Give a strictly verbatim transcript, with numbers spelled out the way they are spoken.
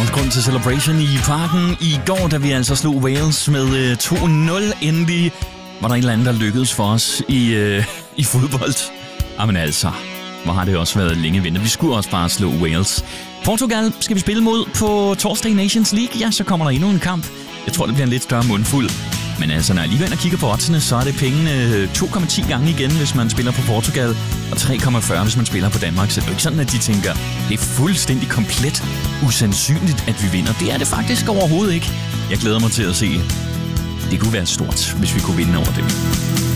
også grund til celebration i parken i går, da vi altså slog Wales med to nul. Endelig var der et eller andet, der lykkedes for os i, øh, i fodbold. Jamen altså, hvor har det også været længe ventet. Vi skulle også bare slå Wales. Portugal skal vi spille mod på torsdag i Nations League. Ja, så kommer der endnu en kamp. Jeg tror, det bliver en lidt større mundfuld. Men altså, når jeg lige går ind og kigger på oddsene, så er det pengene to komma ti gange igen, hvis man spiller på Portugal, og tre komma fyrre, hvis man spiller på Danmark. Så det er jo ikke sådan, at de tænker, det er fuldstændig komplet usandsynligt, at vi vinder. Det er det faktisk overhovedet ikke. Jeg glæder mig til at se. Det kunne være stort, hvis vi kunne vinde over dem.